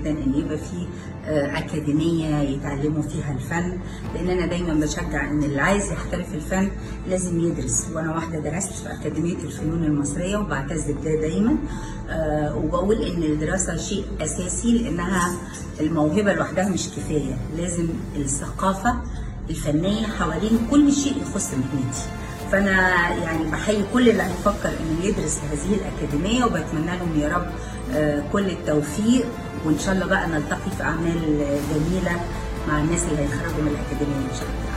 جدا ان يبقى في اكاديميه يتعلموا فيها الفن، لان انا دايما بشجع ان اللي عايز يحترف الفن لازم يدرس، وانا واحده درست في اكاديميه الفنون المصريه وبعتز بده دايما. وبقول ان الدراسه شيء اساسي، لانها الموهبه لوحدها مش كفايه، لازم الثقافه الفنيه حوالين كل شيء يخص مهنتي. فانا يعني بحيي كل اللي هيفكر انه يدرس في هذه الاكاديميه، وبتمنى لهم يا رب كل التوفيق، وان شاء الله بقى نلتقي في اعمال جميله مع الناس اللي هيتخرجوا من الاكاديميه ان شاء الله.